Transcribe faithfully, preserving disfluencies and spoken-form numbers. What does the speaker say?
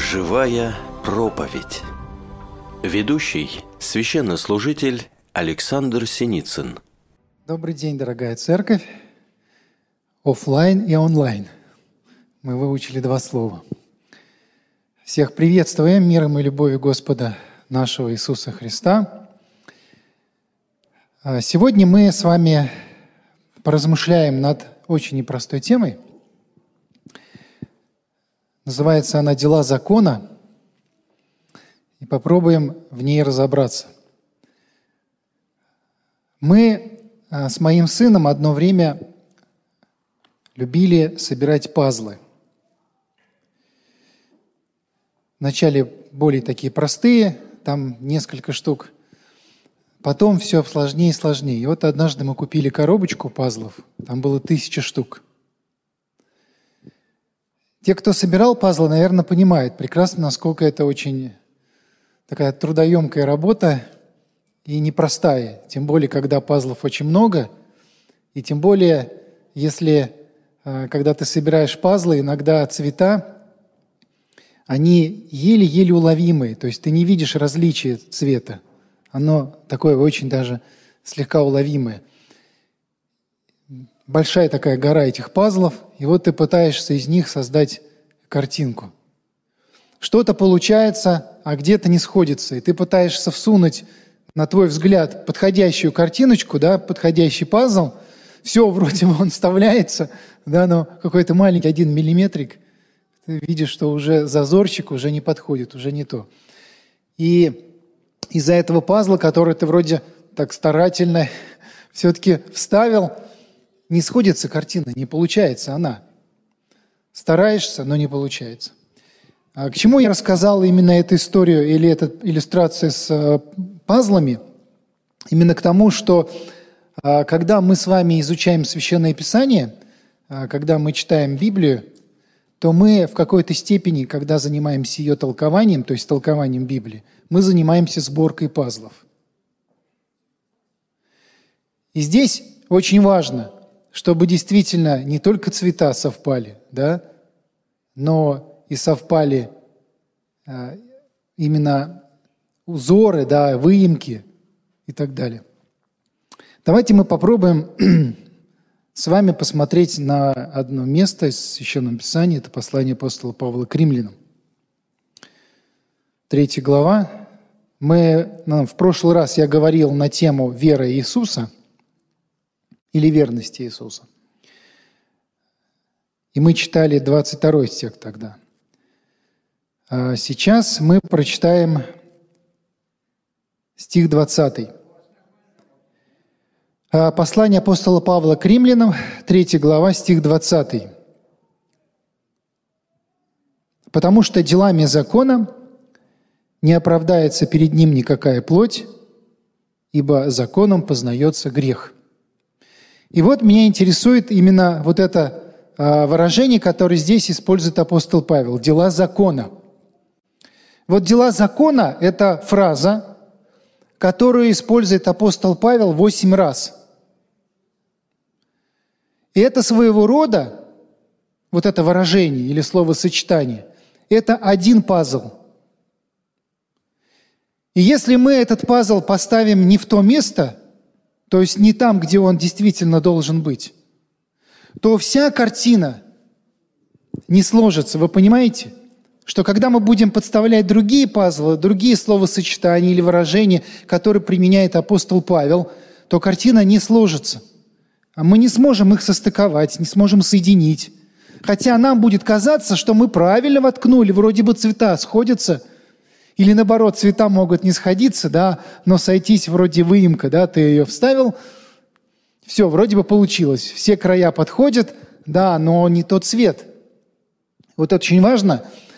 Живая проповедь. Ведущий – священнослужитель Александр Синицын. Добрый день, дорогая церковь. Оффлайн и онлайн. Мы выучили два слова. Всех приветствуем миром и любовью Господа нашего Иисуса Христа. Сегодня мы с вами поразмышляем над очень непростой темой. Называется она «Дела закона», и попробуем в ней разобраться. Мы с моим сыном одно время любили собирать пазлы. Вначале более такие простые, там несколько штук. Потом все сложнее и сложнее. И вот однажды мы купили коробочку пазлов, там было тысяча штук. Те, кто собирал пазлы, наверное, понимают прекрасно, насколько это очень такая трудоемкая работа и непростая. Тем более, когда пазлов очень много, и тем более, если, когда ты собираешь пазлы, иногда цвета, они еле-еле уловимые, то есть ты не видишь различия цвета. Оно такое очень даже слегка уловимое. Большая такая гора этих пазлов, и вот ты пытаешься из них создать картинку. Что-то получается, а где-то не сходится, и ты пытаешься всунуть, на твой взгляд, подходящую картиночку, да, подходящий пазл, все, вроде бы он вставляется, да, но какой-то маленький один миллиметрик, ты видишь, что уже зазорчик уже не подходит, уже не то. И из-за этого пазла, который ты вроде так старательно все-таки вставил, не сходится картина, не получается она. Стараешься, но не получается. А к чему я рассказал именно эту историю или эту иллюстрацию с э, пазлами? Именно к тому, что э, когда мы с вами изучаем Священное Писание, э, когда мы читаем Библию, то мы в какой-то степени, когда занимаемся ее толкованием, то есть толкованием Библии, мы занимаемся сборкой пазлов. И здесь очень важно, чтобы действительно не только цвета совпали, да, но и совпали а, именно узоры, да, выемки и так далее. Давайте мы попробуем с вами посмотреть на одно место из Священного Писания. Это послание апостола Павла к римлянам. Третья глава. Мы, ну, в прошлый раз я говорил на тему веры Иисуса или верности Иисуса. И мы читали двадцать второй стих тогда. А сейчас мы прочитаем стих двадцатый. Послание апостола Павла к римлянам, третья глава, стих двадцатый. «Потому что делами закона не оправдается перед ним никакая плоть, ибо законом познается грех». И вот меня интересует именно вот это выражение, которое здесь использует апостол Павел – «дела закона». Вот «дела закона» – это фраза, которую использует апостол Павел восемь раз. И это своего рода, вот это выражение или словосочетание, это один пазл. И если мы этот пазл поставим не в то место, то есть не там, где он действительно должен быть, то вся картина не сложится. Вы понимаете, что когда мы будем подставлять другие пазлы, другие словосочетания или выражения, которые применяет апостол Павел, то картина не сложится. А мы не сможем их состыковать, не сможем соединить. Хотя нам будет казаться, что мы правильно воткнули, вроде бы цвета сходятся, или наоборот, цвета могут не сходиться, да, но сойтись вроде выемка, да, ты ее вставил, все, вроде бы получилось, все края подходят, да, но не тот цвет. Вот это очень важно,